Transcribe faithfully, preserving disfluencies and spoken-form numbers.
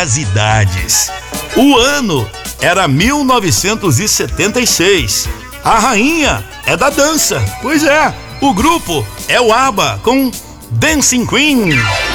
as idades. O ano era mil novecentos e setenta e seis. A rainha é da dança. Pois é, o grupo é o ABBA com Dancing Queen.